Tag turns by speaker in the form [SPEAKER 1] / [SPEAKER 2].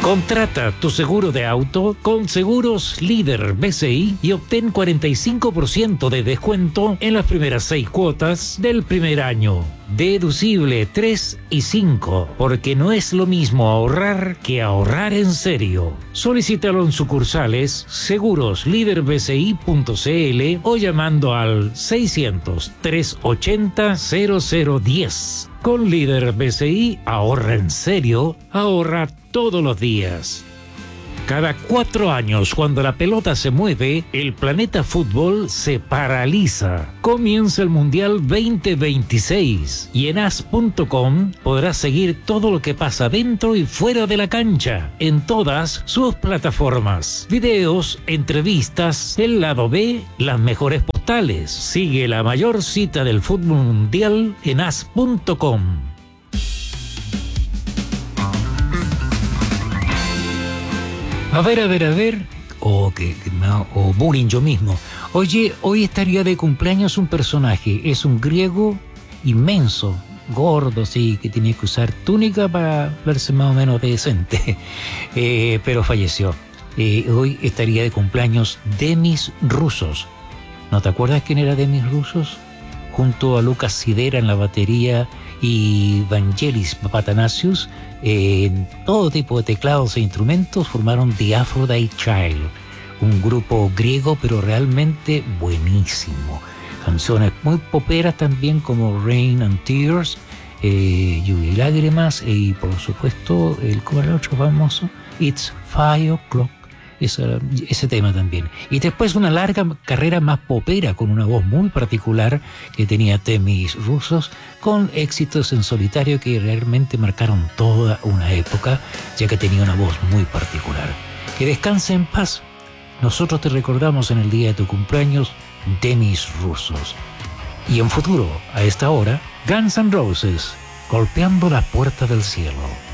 [SPEAKER 1] Contrata tu seguro de auto con Seguros Líder BCI y obtén 45% de descuento en las primeras 6 cuotas del primer año. Deducible 3 y 5, porque no es lo mismo ahorrar que ahorrar en serio. Solicítalo en sucursales seguroslíderbci.cl o llamando al 600-380-0010. Con Líder BCI, ahorra en serio, ahorra todos los días. Cada 4 años, cuando la pelota se mueve, el planeta fútbol se paraliza. Comienza el Mundial 2026 y en as.com podrás seguir todo lo que pasa dentro y fuera de la cancha, en todas sus plataformas. Videos, entrevistas, el lado B, las mejores postales. Sigue la mayor cita del fútbol mundial en as.com. A ver. O bullying yo mismo. Oye, hoy estaría de cumpleaños un personaje. Es un griego inmenso, gordo, sí, que tenía que usar túnica para verse más o menos decente. Pero falleció. Hoy estaría de cumpleaños Demis Roussos. ¿No te acuerdas quién era Demis Roussos? Junto a Lucas Sidera en la batería y Vangelis Papatanasius, en todo tipo de teclados e instrumentos, formaron The Aphrodite Child, un grupo griego pero realmente buenísimo. Canciones muy poperas también como Rain and Tears, Lluvia y Lágrimas, y por supuesto, ¿cómo era el otro famoso? It's 5 o'clock. Ese tema también. Y después una larga carrera más popera con una voz muy particular que tenía Demis Roussos, con éxitos en solitario que realmente marcaron toda una época, ya que tenía una voz muy particular. Que descanse en paz. Nosotros te recordamos en el día de tu cumpleaños, Demis Roussos. Y en futuro, a esta hora, Guns N' Roses, golpeando la puerta del cielo.